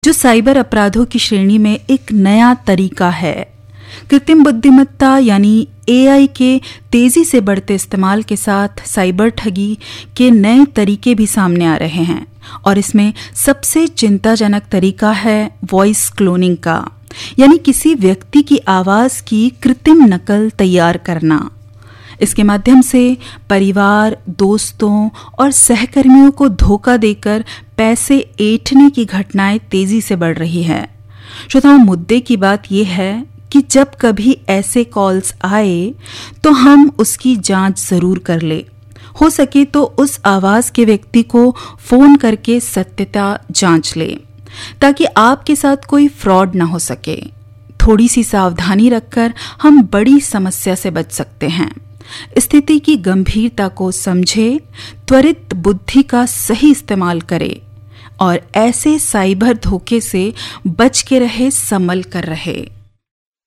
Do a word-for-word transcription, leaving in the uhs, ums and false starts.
जो साइबर अपराधों की श्रेणी में एक नया तरीका है। कृत्रिम बुद्धिमत्ता यानी ए आई के तेजी से बढ़ते इस्तेमाल के साथ साइबर ठगी के नए तरीके भी सामने आ रहे हैं और इसमें सबसे चिंताजनक तरीका है वॉइस क्लोनिंग का, यानी किसी व्यक्ति की आवाज की कृत्रिम नकल तैयार करना। इसके माध्यम से परिवार, दोस्तों और सहकर्मियों को धोखा देकर पैसे ऐंठने की घटनाएं तेजी से बढ़ रही है। श्रोताओं, मुद्दे की बात यह है कि जब कभी ऐसे कॉल्स आए तो हम उसकी जांच जरूर कर ले। हो सके तो उस आवाज के व्यक्ति को फोन करके सत्यता जांच ले ताकि आपके साथ कोई फ्रॉड ना हो सके। थोड़ी सी सावधानी रखकर हम बड़ी समस्या से बच सकते हैं। स्थिति की गंभीरता को समझे, त्वरित बुद्धि का सही इस्तेमाल करे और ऐसे साइबर धोखे से बच के रहे, संभल कर रहे।